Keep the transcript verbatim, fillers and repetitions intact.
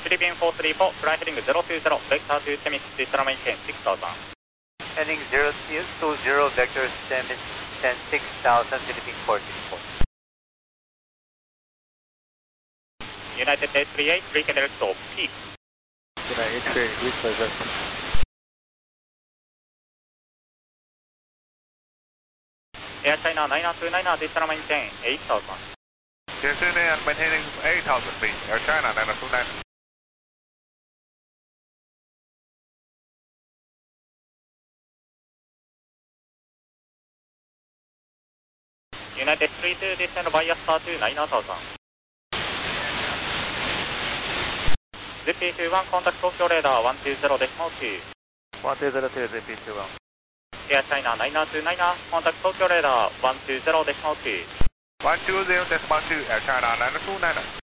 Philippine four three four, fly heading zero two zero, vector to Temis, descend maintain six thousand. Heading zero two zero, vector Temis, ten six thousand, Philippine four three four. United eight three eight, three direct stop, peak. United eight three eight, reach pleasure. Air China nine two nine, descend maintain eight thousand. Descending and maintaining eight thousand feet, Air China nine two nine. United three two, descend via star to nine thousand. Z P two one, contact Tokyo radar one two zero decimal two. one two zero two, Z P two one. Air China nine two nine, contact Tokyo radar one two zero decimal two. one two zero decimal two, Air China nine two nine.